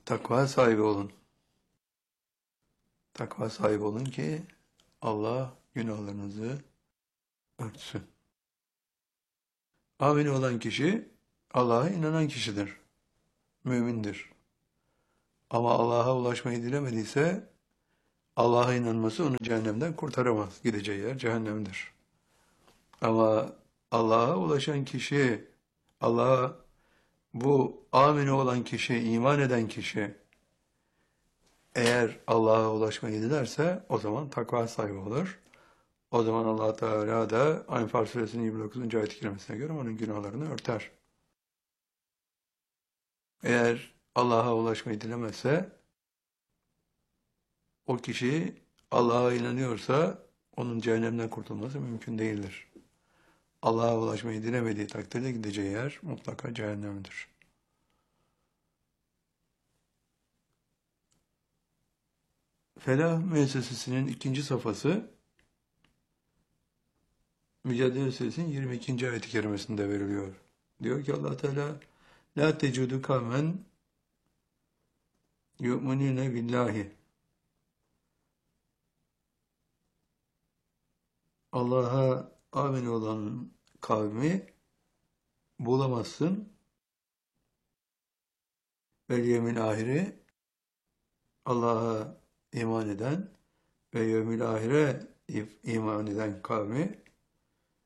Takva sahibi olun. Takva sahibi olun ki Allah günahlarınızı örtsün. Amin olan kişi Allah'a inanan kişidir. Mümindir. Ama Allah'a ulaşmayı dilemediyse Allah'a inanması onu cehennemden kurtaramaz. Gideceği yer cehennemdir. Ama Allah'a ulaşan kişi, Allah'a bu amin olan kişi, iman eden kişi eğer Allah'a ulaşmayı dilerse o zaman takva sahibi olur. O zaman Allah Teala da Enfal Suresinin 29. ayet-i kerimesine göre onun günahlarını örter. Eğer Allah'a ulaşmayı dilemezse o kişi Allah'a inanıyorsa onun cehennemden kurtulması mümkün değildir. Allah'a ulaşmayı dilemediği takdirde gideceği yer mutlaka cehennemdir. Felah Müessesesi'nin ikinci safhası Mücadele Suresinin 22. ayet-i kerimesinde veriliyor. Diyor ki Allah Teala La tecudu kavmen yu'minune billahi Allah'a amin olan kavmi bulamazsın. Vel yevmil ahire Allah'a iman eden ve yevmil ahire iman eden kavmi